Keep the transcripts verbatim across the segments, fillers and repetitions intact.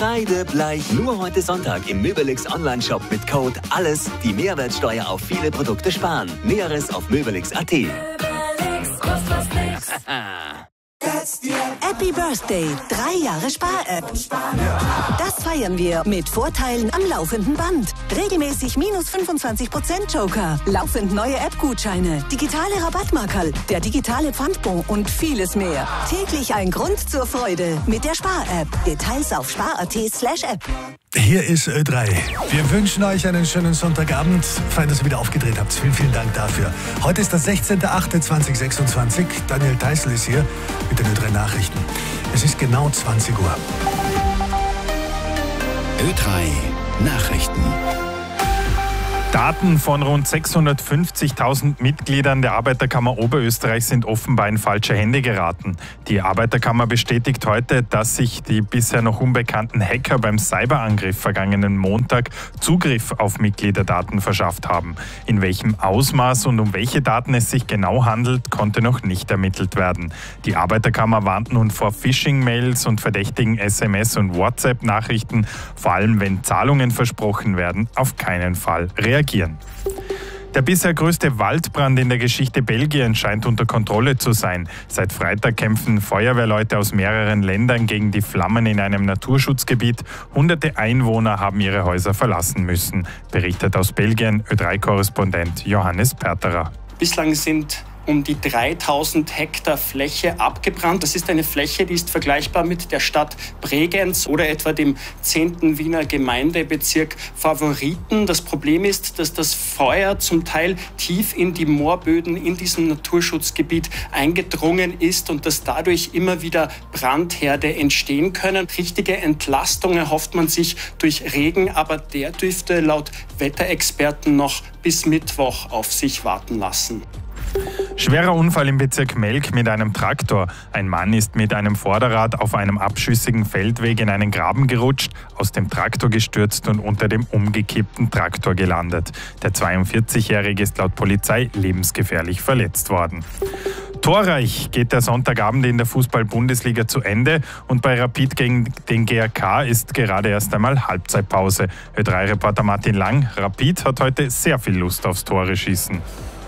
Beide bleich. Nur heute Sonntag im Möbelix Online-Shop mit Code ALLES die Mehrwertsteuer auf viele Produkte sparen. Näheres auf möbelix punkt at. Happy Birthday, drei Jahre Spar-App. Das feiern wir mit Vorteilen am laufenden Band. Regelmäßig minus fünfundzwanzig Prozent Joker, laufend neue App-Gutscheine, digitale Rabattmarkerl, der digitale Pfandbon und vieles mehr. Täglich ein Grund zur Freude mit der Spar-App. Details auf spar punkt at slash app. Hier ist Ö drei. Wir wünschen euch einen schönen Sonntagabend. Fein, dass ihr wieder aufgedreht habt. Vielen, vielen Dank dafür. Heute ist der sechzehnter achter zweitausendsechsundzwanzig. Daniel Theißl ist hier mit den Ö drei Nachrichten. Es ist genau zwanzig Uhr. Ö drei Nachrichten. Daten von rund sechshundertfünfzigtausend Mitgliedern der Arbeiterkammer Oberösterreich sind offenbar in falsche Hände geraten. Die Arbeiterkammer bestätigt heute, dass sich die bisher noch unbekannten Hacker beim Cyberangriff vergangenen Montag Zugriff auf Mitgliederdaten verschafft haben. In welchem Ausmaß und um welche Daten es sich genau handelt, konnte noch nicht ermittelt werden. Die Arbeiterkammer warnt nun vor Phishing-Mails und verdächtigen S M S- und WhatsApp-Nachrichten, vor allem wenn Zahlungen versprochen werden, auf keinen Fall reagieren. Der bisher größte Waldbrand in der Geschichte Belgiens scheint unter Kontrolle zu sein. Seit Freitag kämpfen Feuerwehrleute aus mehreren Ländern gegen die Flammen in einem Naturschutzgebiet. Hunderte Einwohner haben ihre Häuser verlassen müssen, berichtet aus Belgien Ö drei Korrespondent Johannes Perterer. Bislang sind um die dreitausend Hektar Fläche abgebrannt. Das ist eine Fläche, die ist vergleichbar mit der Stadt Bregenz oder etwa dem zehnten Wiener Gemeindebezirk Favoriten. Das Problem ist, dass das Feuer zum Teil tief in die Moorböden in diesem Naturschutzgebiet eingedrungen ist und dass dadurch immer wieder Brandherde entstehen können. Richtige Entlastung erhofft man sich durch Regen, aber der dürfte laut Wetterexperten noch bis Mittwoch auf sich warten lassen. Schwerer Unfall im Bezirk Melk mit einem Traktor. Ein Mann ist mit einem Vorderrad auf einem abschüssigen Feldweg in einen Graben gerutscht, aus dem Traktor gestürzt und unter dem umgekippten Traktor gelandet. Der zweiundvierzigjährige ist laut Polizei lebensgefährlich verletzt worden. Torreich geht der Sonntagabend in der Fußball-Bundesliga zu Ende und bei Rapid gegen den G A K ist gerade erst einmal Halbzeitpause. Ö drei Reporter Martin Lang, Rapid hat heute sehr viel Lust aufs Tore schießen.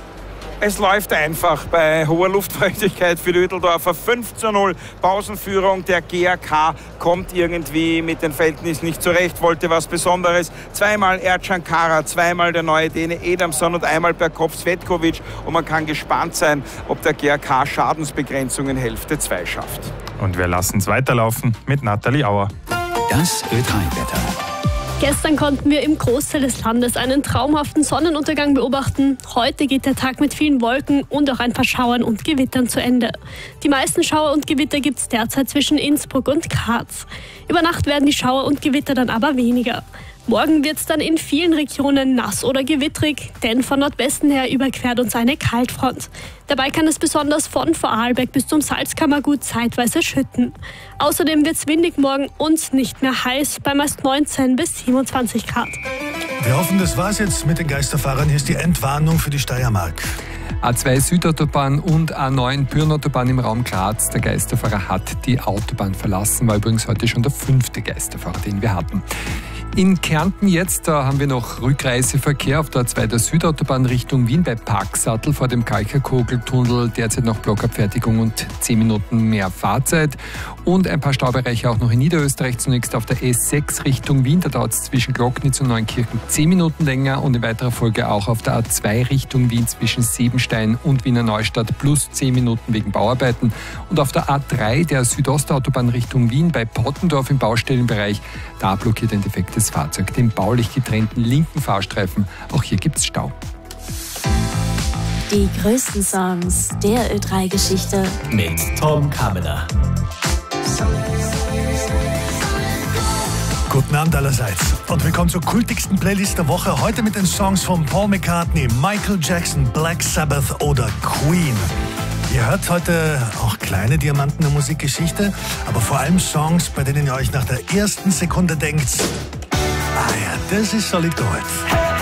Es läuft einfach bei hoher Luftfeuchtigkeit für die Ödeldorfer. fünf zu null Pausenführung. Der G A K kommt irgendwie mit den Verhältnissen nicht zurecht, wollte was Besonderes. Zweimal Ercan Kara, zweimal der neue Däne Edamson und einmal per Kopf Svetkovic. Und man kann gespannt sein, ob der G A K Schadensbegrenzung in Hälfte zwei schafft. Und wir lassen es weiterlaufen mit Nathalie Auer. Das Ö drei Wetter. Gestern konnten wir im Großteil des Landes einen traumhaften Sonnenuntergang beobachten. Heute geht der Tag mit vielen Wolken und auch ein paar Schauern und Gewittern zu Ende. Die meisten Schauer und Gewitter gibt es derzeit zwischen Innsbruck und Graz. Über Nacht werden die Schauer und Gewitter dann aber weniger. Morgen wird es dann in vielen Regionen nass oder gewittrig, denn von Nordwesten her überquert uns eine Kaltfront. Dabei kann es besonders von Vorarlberg bis zum Salzkammergut zeitweise schütten. Außerdem wird es windig morgen und nicht mehr heiß, bei meist neunzehn bis siebenundzwanzig Grad. Wir hoffen, das war's jetzt mit den Geisterfahrern. Hier ist die Entwarnung für die Steiermark. A zwei Südautobahn und A neun Pyrnautobahn im Raum Graz. Der Geisterfahrer hat die Autobahn verlassen. War übrigens heute schon der fünfte Geisterfahrer, den wir hatten. In Kärnten jetzt, da haben wir noch Rückreiseverkehr auf der A zwei der Südautobahn Richtung Wien bei Parksattel vor dem Kalcherkogeltunnel. Derzeit noch Blockabfertigung und zehn Minuten mehr Fahrzeit. Und ein paar Staubereiche auch noch in Niederösterreich. Zunächst auf der S sechs Richtung Wien. Da dauert es zwischen Glocknitz und Neunkirchen zehn Minuten länger. Und in weiterer Folge auch auf der A zwei Richtung Wien zwischen Siebenstein und Wiener Neustadt plus zehn Minuten wegen Bauarbeiten. Und auf der A drei der Südostautobahn Richtung Wien bei Pottendorf im Baustellenbereich. Da blockiert ein defektes Fahrzeug den baulich getrennten linken Fahrstreifen. Auch hier gibt's Stau. Die größten Songs der Ö drei Geschichte Mit Tom Kamener. Guten Abend allerseits und willkommen zur kultigsten Playlist der Woche. Heute mit den Songs von Paul McCartney, Michael Jackson, Black Sabbath oder Queen. Ihr hört heute auch kleine Diamanten der Musikgeschichte, aber vor allem Songs, bei denen ihr euch nach der ersten Sekunde denkt, ah ja, das ist Solid Gold.